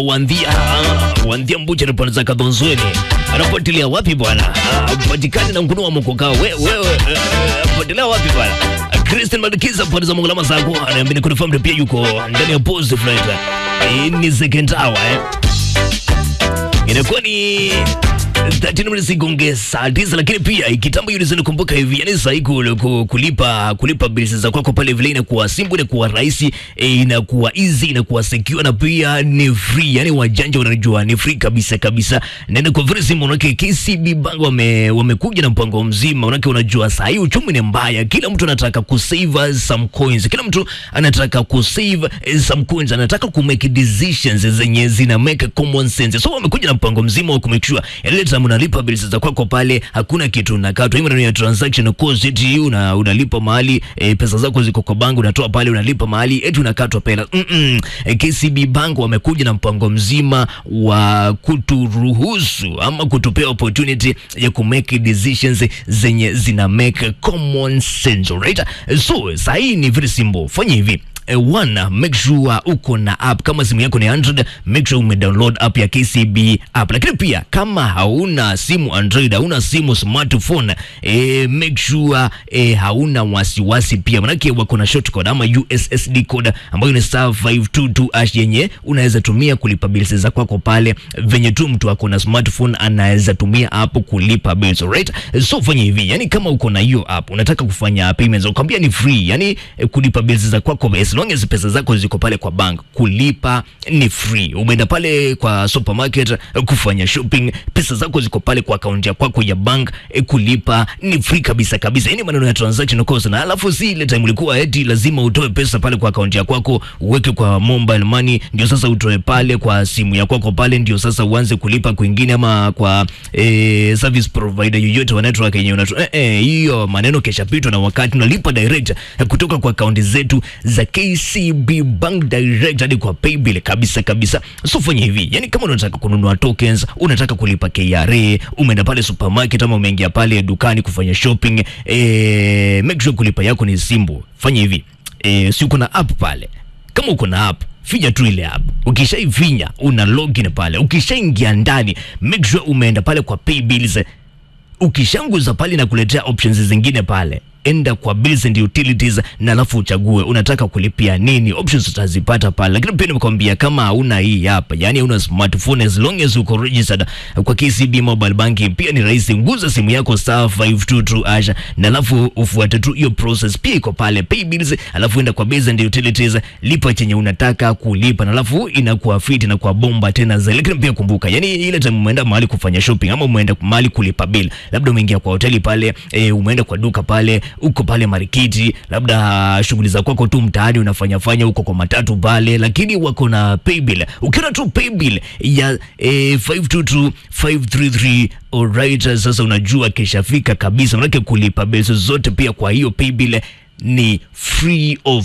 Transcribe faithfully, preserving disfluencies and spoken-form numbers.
Wandia Wandia mbuche na pwana za Kadonzweni anapotilia wapi bwana? Patikani na mkunu wa mkoka. Wewe wewe Potilia wapi bwana? Christian Madikiza pwana za Mungulama Zago anaambia kunifahamu pia yuko ndani ya Positive Flight. Hii ni second hour eh. Inakuwa ni thelathini minutes gonge saa tisa, lakini pia ikitambo yule zile kumbuka hivi, yani sasa kulipa kulipa bills za kwako pale vile inakuwa simple, inakuwa rahisi, inakuwa easy, inakuwa secure na pia ni free. Yani wajanja wanajua ni free kabisa kabisa. Nenda kwa very simple, unake K C B Bank wame wamekuja na mpango mzima. Unake unajua saa hii uchumi ni mbaya, kila mtu anataka kusave some coins, kila mtu anataka kusave some coins, anataka ku make decisions zenye zina make common sense. So wamekuja na mpango mzima wa ku make sure ile time unalipa bills za kwako pale hakuna kitu unakatwa. Hiyo ndio transaction cost eti una unalipa mahali e, pesa zako ziko kwa bank unatoa pale unalipa mahali eti unakatwa pesa. Mm -mm. E, K C B Bank wamekuja na mpango mzima wa kuturuhusu ama kutupea opportunity ya ku make decisions zenye zina make common sense, right? So sahi ni very simple. Fanya hivi. Uh, one, make sure uko na app. Kama simu yako ni Android, make sure ume download app ya K C B app. Lakini pia kama hauna simu Android, hauna simu smartphone, eh, make sure eh, hauna wasiwasi pia. Manake wako na shortcode ama U S S D code ambayo ni star five two two hash yenye unaweza tumia kulipa bills za kwako pale venye tu mtu wako na smartphone anaweza tumia app kulipa bills, right? So fanya hivi, yani kama uko na hiyo app unataka kufanya payments, ukwambia ni free, yani eh, kulipa bills za kwako as long as pesa zako ziko pale kwa bank, kulipa ni free. Umeenda pale kwa supermarket kufanya shopping, pesa zako ziko pale kwa account ya kwako ya bank, e, kulipa ni free kabisa kabisa. Yaani maneno ya transaction cost, na alafu si ile time ulikuwa eti lazima utoe pesa pale kwa account ya kwako uweke kwa mobile money ndio sasa utoe pale kwa simu ya kwako pale ndio sasa uanze kulipa kwingine ama kwa e, service provider yoyote wa network yenyewe unatoa. Eh, hiyo maneno kesha pitwa na wakati. Unalipa direct kutoka kwa account zetu za K C B Bank direct hadi kwa paybill kabisa kabisa. So fanya hivi, yani kama unataka kununua tokens, unataka kulipa K R A, umeenda pale supermarket ama umeingia pale dukani kufanya shopping, eh, make sure kulipa yako ni simple. Fanya hivi, eh, si uko na app pale. Kama uko na app, finya tu ile app. Ukishaifinya una login pale. Ukishaingia ndani, make sure umeenda pale kwa paybills. Ukishanguza pale na kuletea options zingine pale, enda kwa bills and utilities na alafu uchague unataka kulipia nini. Options utazipata pale. Lakini pia nimekwambia kama hauna hii hapa, yani hauna smartphone, as long as uko registered kwa K C B mobile banking, pia ni rahisi. Nguza simu yako star five two two hash na alafu ufuate tu hiyo process. Pia iko pale pay bills, alafu enda kwa bills and utilities, lipa chenye unataka kulipa na alafu inakuwa fit na kwa bomba tena zaidi. Lakini pia kumbuka, yani ile time umeenda mahali kufanya shopping ama umeenda mahali kulipa bill, labda umeingia kwa hoteli pale, e, umeenda kwa duka pale, uko pale marikiti, labda shughuli za kwako tu mtaani unafanya fanya uko kwa matatu pale, lakini wako na paybill. Ukiona tu paybill ya eh, five two two five three three, alright, sasa unajua kesha fika kabisa. Manake kulipa bills zote pia kwa hiyo paybill ni free of